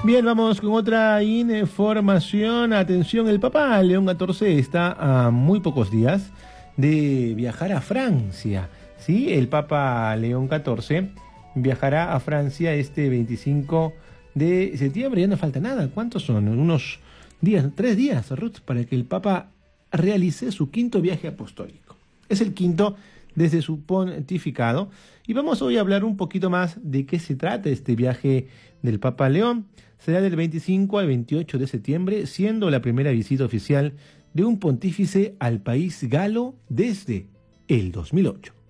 Bien, vamos con otra información. Atención, el Papa León XIV está a muy pocos días de viajar a Francia. ¿Sí? El Papa León XIV viajará a Francia este 25 de septiembre. Ya no falta nada. ¿Cuántos son? Unos días, 3 días, Ruth, para que el Papa realice su quinto viaje apostólico. Es el quinto desde su pontificado. Y vamos hoy a hablar un poquito más de qué se trata este viaje del Papa León. Será del 25 al 28 de septiembre, siendo la primera visita oficial de un pontífice al país galo desde el 2008.